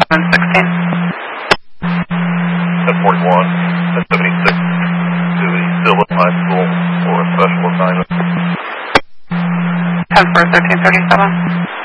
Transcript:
1041, 76 to the Dillon High School for a special assignment. 10 for 1337.